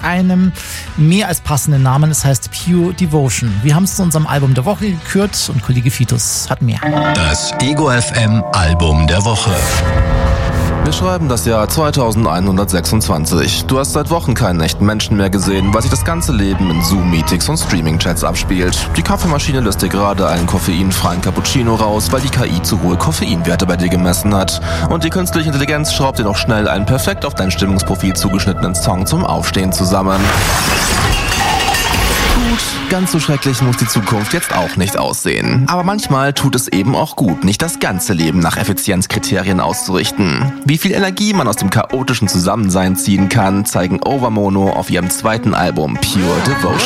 einem mehr als passenden Namen. Es heißt Pure Devotion. Wir haben es zu unserem Album der Woche gekürt und Kollege Fitus hat mehr. Das Ego FM Album der Woche. Wir schreiben das Jahr 2126. Du hast seit Wochen keinen echten Menschen mehr gesehen, weil sich das ganze Leben in Zoom-Meetings und Streaming-Chats abspielt. Die Kaffeemaschine lässt dir gerade einen koffeinfreien Cappuccino raus, weil die KI zu hohe Koffeinwerte bei dir gemessen hat. Und die künstliche Intelligenz schraubt dir noch schnell einen perfekt auf dein Stimmungsprofil zugeschnittenen Song zum Aufstehen zusammen. Gut, ganz so schrecklich muss die Zukunft jetzt auch nicht aussehen. Aber manchmal tut es eben auch gut, nicht das ganze Leben nach Effizienzkriterien auszurichten. Wie viel Energie man aus dem chaotischen Zusammensein ziehen kann, zeigen Overmono auf ihrem zweiten Album Pure Devotion.